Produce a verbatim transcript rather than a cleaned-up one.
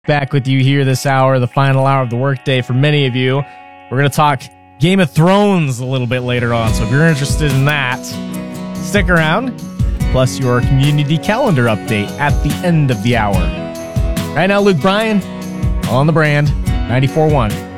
Back with you here this hour, the final hour of the workday for many of you. We're going to talk Game of Thrones a little bit later on, so if you're interested in that, stick around. Plus your community calendar update at the end of the hour. Right now, Luke Bryan on The Brand, ninety-four point one.